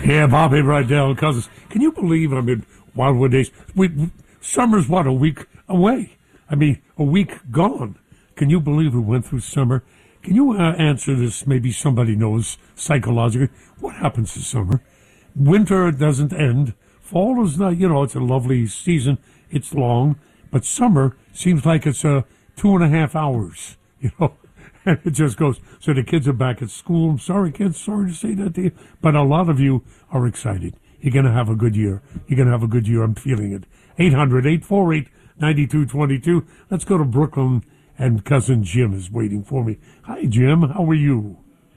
Yeah, Bobby Rydell, cousins. Can you believe I'm in Wildwood Days? Summer's what, a week away? I mean, a week gone. Can you believe we went through summer? Can you answer this? Maybe somebody knows psychologically. What happens to summer? Winter doesn't end. Fall is not, it's a lovely season. It's long. But summer seems like it's 2.5 hours, And it just goes. So the kids are back at school. I'm sorry, kids. Sorry to say that to you. But a lot of you are excited. You're going to have a good year. You're going to have a good year. I'm feeling it. 800-848-9222. Let's go to Brooklyn, and Cousin Jim is waiting for me. Hi, Jim. How are you?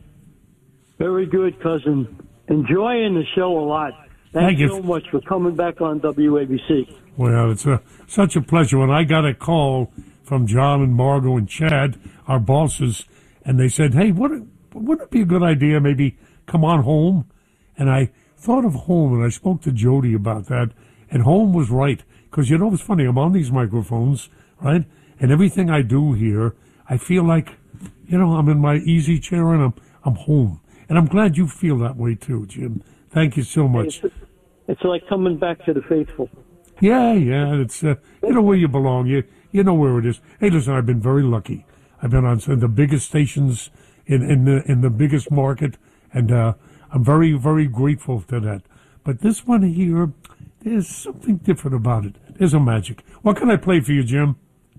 Very good, cousin. Enjoying the show a lot. Thank you so much for coming back on WABC. Well, it's such a pleasure. When I got a call from John and Margot and Chad, our bosses, and they said, hey, wouldn't it be a good idea maybe come on home? And I thought of home, and I spoke to Jody about that, and home was right. Because, it's funny, I'm on these microphones, right? And everything I do here, I feel like, I'm in my easy chair and I'm home. And I'm glad you feel that way too, Jim. Thank you so much. It's like coming back to the faithful. Yeah, it's, where you belong. You know where it is. Hey, listen, I've been very lucky. I've been on some of the biggest stations in the biggest market, and I'm very, very grateful to that. But this one here, there's something different about it. There's a magic. What can I play for you, Jim?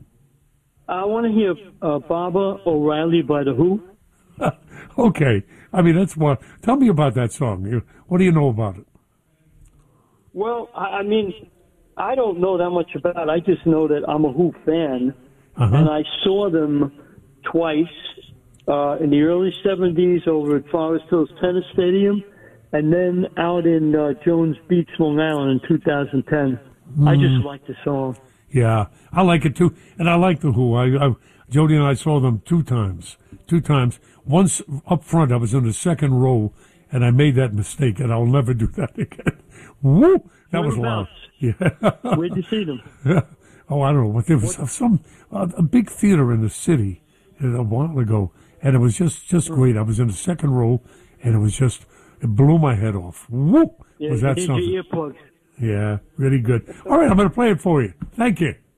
I want to hear Barbara O'Reilly by The Who. Okay. I mean, that's what. Tell me about that song. What do you know about it? Well, I mean, I don't know that much about it. I just know that I'm a Who fan, and I saw them twice in the early 70s over at Forest Hills Tennis Stadium, and then out in Jones Beach, Long Island in 2010. I just like the song. Yeah, I like it too, and I like the Who. Jody and I saw them two times. Once up front, I was in the second row, and I made that mistake, and I'll never do that again. Woo! That was loud. Yeah. Where'd you see them? Oh, I don't know. But there was a big theater in the city a while ago, and it was just great. I was in the second row, and it blew my head off. Woo! Yeah, was that something? Your earplugs. Yeah, really good. All right, I'm going to play it for you. Thank you.